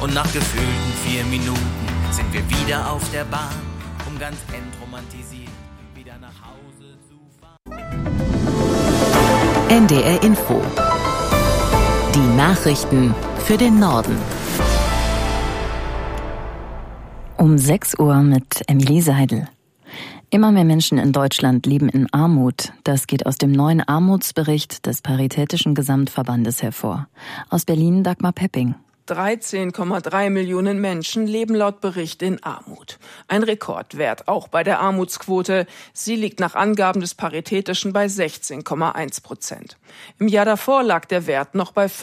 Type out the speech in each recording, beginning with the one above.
Und nach gefühlten 4 Minuten sind wir wieder auf der Bahn, um ganz entromantisiert wieder nach Hause zu fahren. NDR Info. Die Nachrichten für den Norden. Um 6 Uhr mit Emilie Seidel. Immer mehr Menschen in Deutschland leben in Armut. Das geht aus dem neuen Armutsbericht des Paritätischen Gesamtverbandes hervor. Aus Berlin Dagmar Pepping. 13,3 Millionen Menschen leben laut Bericht in Armut. Ein Rekordwert auch bei der Armutsquote. Sie liegt nach Angaben des Paritätischen bei 16,1%. Im Jahr davor lag der Wert noch bei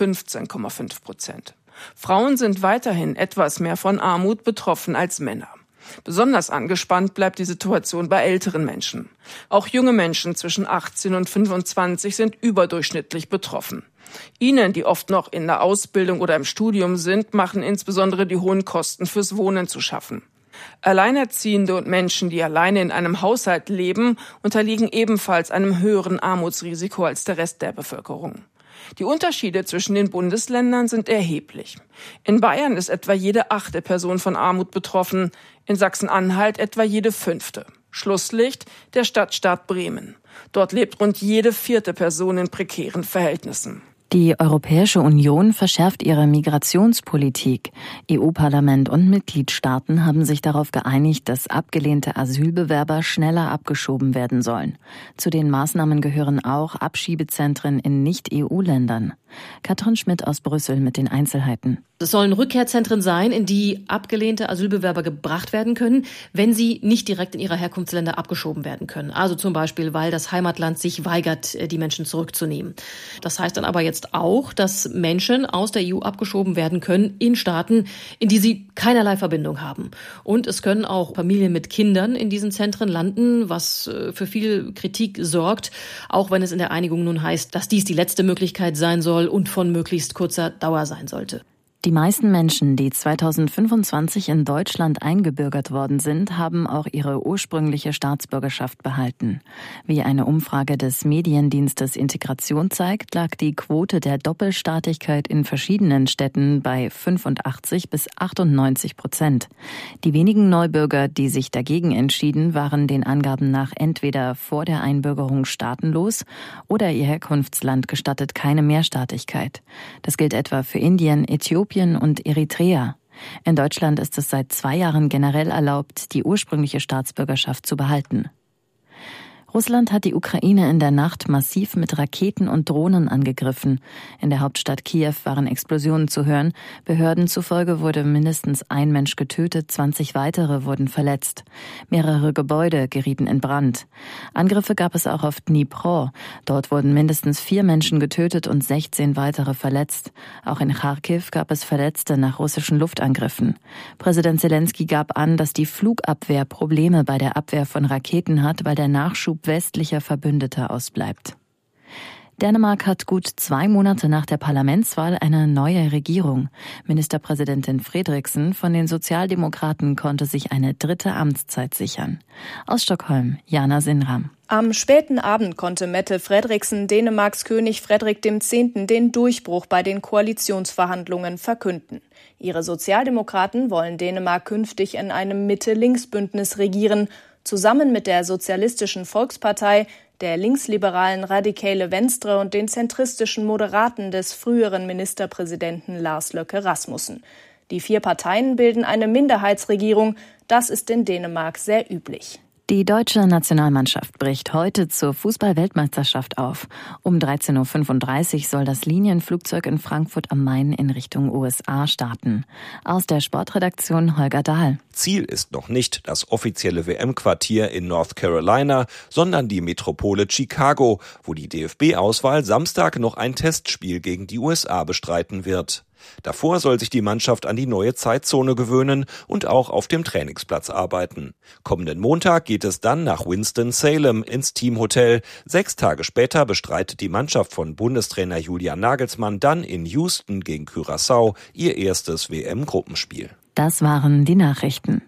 15,5%. Frauen sind weiterhin etwas mehr von Armut betroffen als Männer. Besonders angespannt bleibt die Situation bei älteren Menschen. Auch junge Menschen zwischen 18 und 25 sind überdurchschnittlich betroffen. Ihnen, die oft noch in der Ausbildung oder im Studium sind, machen insbesondere die hohen Kosten fürs Wohnen zu schaffen. Alleinerziehende und Menschen, die alleine in einem Haushalt leben, unterliegen ebenfalls einem höheren Armutsrisiko als der Rest der Bevölkerung. Die Unterschiede zwischen den Bundesländern sind erheblich. In Bayern ist etwa jede 8. Person von Armut betroffen, in Sachsen-Anhalt etwa jede 5. Schlusslicht der Stadtstaat Bremen. Dort lebt rund jede 4. Person in prekären Verhältnissen. Die Europäische Union verschärft ihre Migrationspolitik. EU-Parlament und Mitgliedstaaten haben sich darauf geeinigt, dass abgelehnte Asylbewerber schneller abgeschoben werden sollen. Zu den Maßnahmen gehören auch Abschiebezentren in Nicht-EU-Ländern. Katrin Schmidt aus Brüssel mit den Einzelheiten. Es sollen Rückkehrzentren sein, in die abgelehnte Asylbewerber gebracht werden können, wenn sie nicht direkt in ihre Herkunftsländer abgeschoben werden können. Also zum Beispiel, weil das Heimatland sich weigert, die Menschen zurückzunehmen. Das heißt dann aber jetzt auch, dass Menschen aus der EU abgeschoben werden können in Staaten, in die sie keinerlei Verbindung haben. Und es können auch Familien mit Kindern in diesen Zentren landen, was für viel Kritik sorgt, auch wenn es in der Einigung nun heißt, dass dies die letzte Möglichkeit sein soll und von möglichst kurzer Dauer sein sollte. Die meisten Menschen, die 2025 in Deutschland eingebürgert worden sind, haben auch ihre ursprüngliche Staatsbürgerschaft behalten. Wie eine Umfrage des Mediendienstes Integration zeigt, lag die Quote der Doppelstaatigkeit in verschiedenen Städten bei 85-98%. Die wenigen Neubürger, die sich dagegen entschieden, waren den Angaben nach entweder vor der Einbürgerung staatenlos oder ihr Herkunftsland gestattet keine Mehrstaatigkeit. Das gilt etwa für Indien, Äthiopien und Eritrea. In Deutschland ist es seit 2 Jahren generell erlaubt, die ursprüngliche Staatsbürgerschaft zu behalten. Russland hat die Ukraine in der Nacht massiv mit Raketen und Drohnen angegriffen. In der Hauptstadt Kiew waren Explosionen zu hören. Behörden zufolge wurde mindestens 1 Mensch getötet, 20 weitere wurden verletzt. Mehrere Gebäude gerieten in Brand. Angriffe gab es auch auf Dnipro. Dort wurden mindestens 4 Menschen getötet und 16 weitere verletzt. Auch in Charkiw gab es Verletzte nach russischen Luftangriffen. Präsident Selenskyj gab an, dass die Flugabwehr Probleme bei der Abwehr von Raketen hat, weil der Nachschub westlicher Verbündeter ausbleibt. Dänemark hat gut 2 Monate nach der Parlamentswahl eine neue Regierung. Ministerpräsidentin Frederiksen von den Sozialdemokraten konnte sich eine 3. Amtszeit sichern. Aus Stockholm, Jana Sinram. Am späten Abend konnte Mette Frederiksen Dänemarks König Frederik X. den Durchbruch bei den Koalitionsverhandlungen verkünden. Ihre Sozialdemokraten wollen Dänemark künftig in einem Mitte-Links-Bündnis regieren, zusammen mit der Sozialistischen Volkspartei, der linksliberalen Radikale Venstre und den zentristischen Moderaten des früheren Ministerpräsidenten Lars Løkke Rasmussen. Die 4 Parteien bilden eine Minderheitsregierung. Das ist in Dänemark sehr üblich. Die deutsche Nationalmannschaft bricht heute zur Fußball-Weltmeisterschaft auf. Um 13.35 Uhr soll das Linienflugzeug in Frankfurt am Main in Richtung USA starten. Aus der Sportredaktion Holger Dahl. Ziel ist noch nicht das offizielle WM-Quartier in North Carolina, sondern die Metropole Chicago, wo die DFB-Auswahl Samstag noch ein Testspiel gegen die USA bestreiten wird. Davor soll sich die Mannschaft an die neue Zeitzone gewöhnen und auch auf dem Trainingsplatz arbeiten. Kommenden Montag geht es dann nach Winston-Salem ins Teamhotel. 6 Tage später bestreitet die Mannschaft von Bundestrainer Julian Nagelsmann dann in Houston gegen Curaçao ihr erstes WM-Gruppenspiel. Das waren die Nachrichten.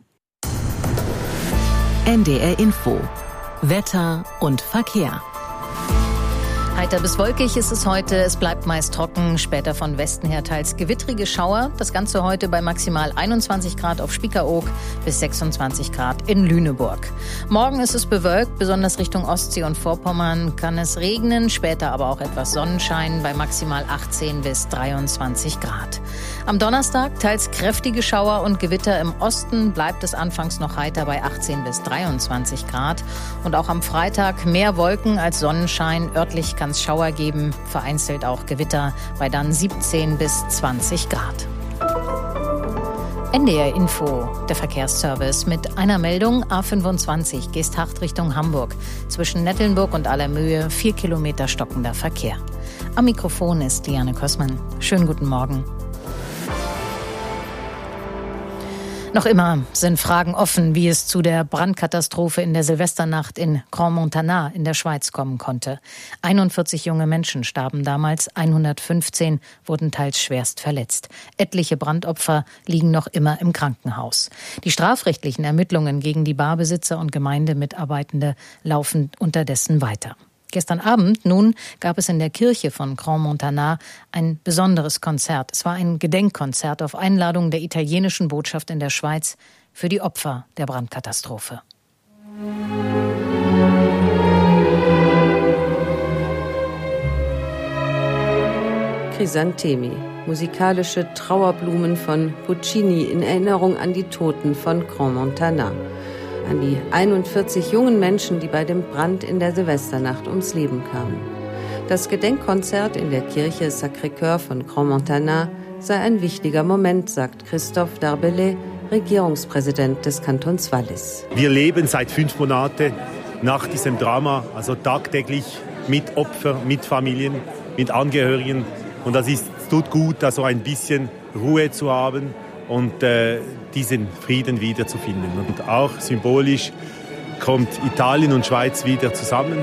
NDR Info. Wetter und Verkehr. Heiter bis wolkig ist es heute. Es bleibt meist trocken, später von Westen her teils gewittrige Schauer. Das Ganze heute bei maximal 21 Grad auf Spiekeroog bis 26 Grad in Lüneburg. Morgen ist es bewölkt, besonders Richtung Ostsee und Vorpommern kann es regnen, später aber auch etwas Sonnenschein bei maximal 18 bis 23 Grad. Am Donnerstag teils kräftige Schauer und Gewitter. Im Osten bleibt es anfangs noch heiter bei 18 bis 23 Grad. Und auch am Freitag mehr Wolken als Sonnenschein. Örtlich kann es Schauer geben, vereinzelt auch Gewitter bei dann 17 bis 20 Grad. NDR Info, der Verkehrsservice mit einer Meldung: A25 Geesthacht Richtung Hamburg. Zwischen Nettelnburg und Allermöhe 4 Kilometer stockender Verkehr. Am Mikrofon ist Liane Kossmann. Schönen guten Morgen. Noch immer sind Fragen offen, wie es zu der Brandkatastrophe in der Silvesternacht in Grand Montana in der Schweiz kommen konnte. 41 junge Menschen starben damals, 115 wurden teils schwerst verletzt. Etliche Brandopfer liegen noch immer im Krankenhaus. Die strafrechtlichen Ermittlungen gegen die Barbesitzer und Gemeindemitarbeitende laufen unterdessen weiter. Gestern Abend nun gab es in der Kirche von Grand Montana ein besonderes Konzert. Es war ein Gedenkkonzert auf Einladung der italienischen Botschaft in der Schweiz für die Opfer der Brandkatastrophe. Chrysanthemi, musikalische Trauerblumen von Puccini in Erinnerung an die Toten von Grand Montana. An die 41 jungen Menschen, die bei dem Brand in der Silvesternacht ums Leben kamen. Das Gedenkkonzert in der Kirche Sacré-Cœur von Grand Montana sei ein wichtiger Moment, sagt Christophe Darbellay, Regierungspräsident des Kantons Wallis. Wir leben seit 5 Monaten nach diesem Drama, also tagtäglich mit Opfern, mit Familien, mit Angehörigen. Und es tut gut, da so ein bisschen Ruhe zu haben und diesen Frieden wiederzufinden. Und auch symbolisch kommt Italien und Schweiz wieder zusammen.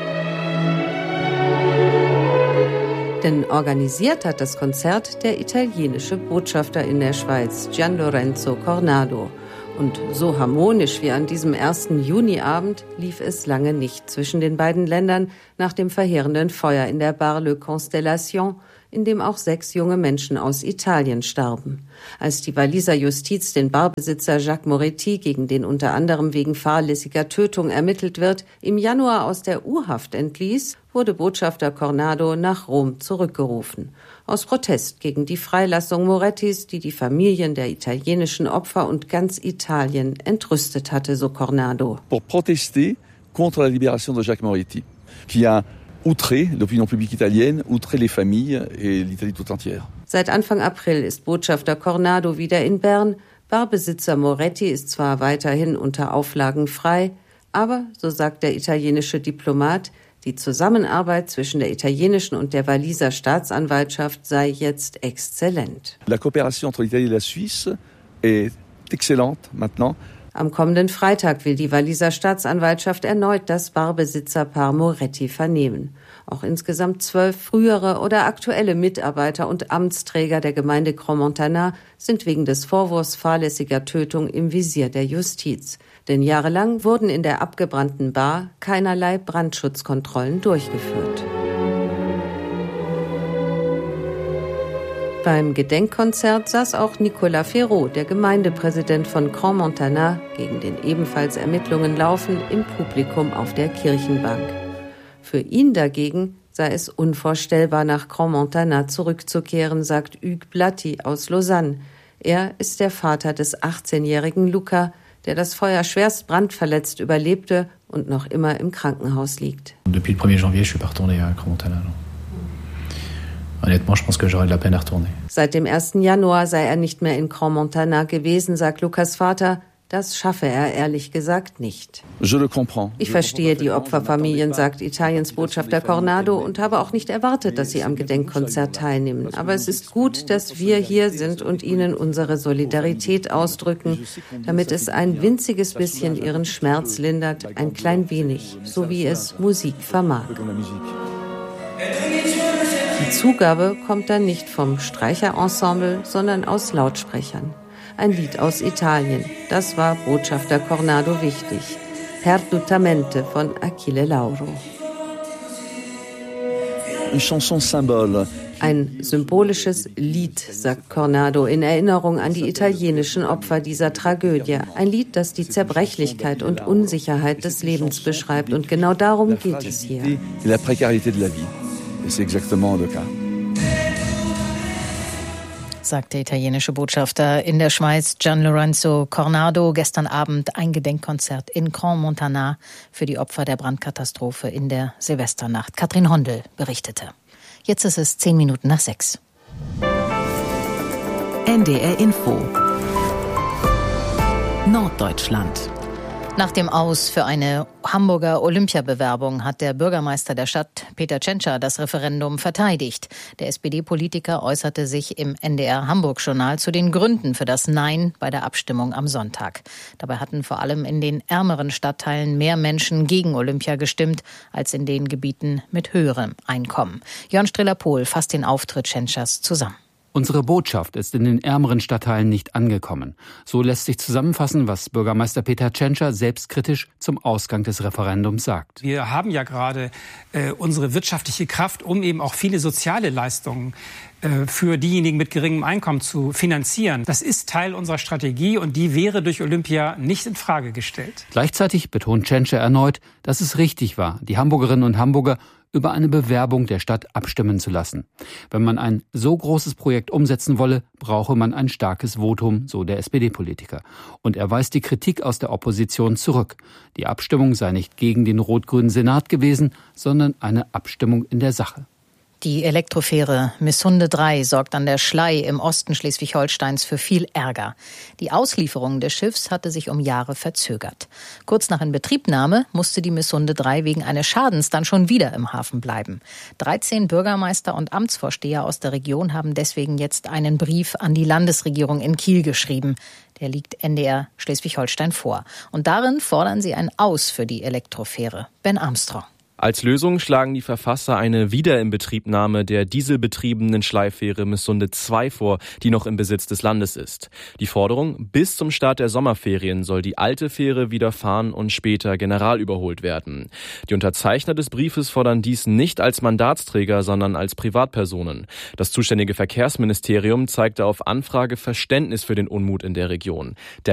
Denn organisiert hat das Konzert der italienische Botschafter in der Schweiz, Gian Lorenzo Cornado. Und so harmonisch wie an diesem 1. Juniabend lief es lange nicht zwischen den beiden Ländern nach dem verheerenden Feuer in der Bar Le Constellation, in dem auch 6 junge Menschen aus Italien starben. Als die Walliser Justiz den Barbesitzer Jacques Moretti, gegen den unter anderem wegen fahrlässiger Tötung ermittelt wird, im Januar aus der U-Haft entließ, wurde Botschafter Cornado nach Rom zurückgerufen. Aus Protest gegen die Freilassung Morettis, die die Familien der italienischen Opfer und ganz Italien entrüstet hatte, so Cornado. Pour protester contre la libération de Jacques Moretti, qui a outré l'opinion publique italienne, outré les familles et l'Italie tout entière. Seit Anfang April ist Botschafter Cornado wieder in Bern. Barbesitzer Moretti ist zwar weiterhin unter Auflagen frei, aber, so sagt der italienische Diplomat, die Zusammenarbeit zwischen der italienischen und der Walliser Staatsanwaltschaft sei jetzt exzellent. La coopération entre l'Italie et la Suisse est excellente maintenant. Am kommenden Freitag will die Walliser Staatsanwaltschaft erneut das Barbesitzerpaar Moretti vernehmen. Auch insgesamt 12 frühere oder aktuelle Mitarbeiter und Amtsträger der Gemeinde Grand Montana sind wegen des Vorwurfs fahrlässiger Tötung im Visier der Justiz. Denn jahrelang wurden in der abgebrannten Bar keinerlei Brandschutzkontrollen durchgeführt. Beim Gedenkkonzert saß auch Nicolas Ferraud, der Gemeindepräsident von Grand Montana, gegen den ebenfalls Ermittlungen laufen, im Publikum auf der Kirchenbank. Für ihn dagegen sei es unvorstellbar, nach Grand Montana zurückzukehren, sagt Hugues Blatti aus Lausanne. Er ist der Vater des 18-jährigen Luca, der das Feuer schwerst brandverletzt überlebte und noch immer im Krankenhaus liegt. Depuis le 1er janvier, je suis pas retourné à Grand Montana. Honnêtement, je pense que j'aurais de la peine à retourner. Seit dem 1. Januar sei er nicht mehr in Grand Montana gewesen, sagt Lukas Vater. Das schaffe er ehrlich gesagt nicht. Ich verstehe die Opferfamilien, sagt Italiens Botschafter Cornado, und habe auch nicht erwartet, dass sie am Gedenkkonzert teilnehmen. Aber es ist gut, dass wir hier sind und ihnen unsere Solidarität ausdrücken, damit es ein winziges bisschen ihren Schmerz lindert, ein klein wenig, so wie es Musik vermag. Die Zugabe kommt dann nicht vom Streicherensemble, sondern aus Lautsprechern. Ein Lied aus Italien, das war Botschafter Cornado wichtig. Perdutamente von Achille Lauro. Ein symbolisches Lied, sagt Cornado, in Erinnerung an die italienischen Opfer dieser Tragödie. Ein Lied, das die Zerbrechlichkeit und Unsicherheit des Lebens beschreibt. Und genau darum geht es hier. Sagt der italienische Botschafter in der Schweiz Gian Lorenzo Cornado. Gestern Abend ein Gedenkkonzert in Crans-Montana für die Opfer der Brandkatastrophe in der Silvesternacht. Katrin Hondel berichtete. Jetzt ist es 6:10. NDR Info Norddeutschland. Nach dem Aus für eine Hamburger Olympiabewerbung hat der Bürgermeister der Stadt, Peter Tschentscher, das Referendum verteidigt. Der SPD-Politiker äußerte sich im NDR-Hamburg-Journal zu den Gründen für das Nein bei der Abstimmung am Sonntag. Dabei hatten vor allem in den ärmeren Stadtteilen mehr Menschen gegen Olympia gestimmt, als in den Gebieten mit höherem Einkommen. Jörn Strehler-Pohl fasst den Auftritt Tschentschers zusammen. Unsere Botschaft ist in den ärmeren Stadtteilen nicht angekommen. So lässt sich zusammenfassen, was Bürgermeister Peter Tschentscher selbstkritisch zum Ausgang des Referendums sagt. Wir haben ja gerade unsere wirtschaftliche Kraft, um eben auch viele soziale Leistungen für diejenigen mit geringem Einkommen zu finanzieren. Das ist Teil unserer Strategie und die wäre durch Olympia nicht in Frage gestellt. Gleichzeitig betont Tschentscher erneut, dass es richtig war, die Hamburgerinnen und Hamburger über eine Bewerbung der Stadt abstimmen zu lassen. Wenn man ein so großes Projekt umsetzen wolle, brauche man ein starkes Votum, so der SPD-Politiker. Und er weist die Kritik aus der Opposition zurück. Die Abstimmung sei nicht gegen den rot-grünen Senat gewesen, sondern eine Abstimmung in der Sache. Die Elektrofähre Missunde 3 sorgt an der Schlei im Osten Schleswig-Holsteins für viel Ärger. Die Auslieferung des Schiffs hatte sich um Jahre verzögert. Kurz nach Inbetriebnahme musste die Missunde 3 wegen eines Schadens dann schon wieder im Hafen bleiben. 13 Bürgermeister und Amtsvorsteher aus der Region haben deswegen jetzt einen Brief an die Landesregierung in Kiel geschrieben. Der liegt NDR Schleswig-Holstein vor. Und darin fordern sie ein Aus für die Elektrofähre. Ben Armstrong. Als Lösung schlagen die Verfasser eine Wiederinbetriebnahme der dieselbetriebenen Schleifähre Missunde 2 vor, die noch im Besitz des Landes ist. Die Forderung: bis zum Start der Sommerferien soll die alte Fähre wieder fahren und später generalüberholt werden. Die Unterzeichner des Briefes fordern dies nicht als Mandatsträger, sondern als Privatpersonen. Das zuständige Verkehrsministerium zeigte auf Anfrage Verständnis für den Unmut in der Region.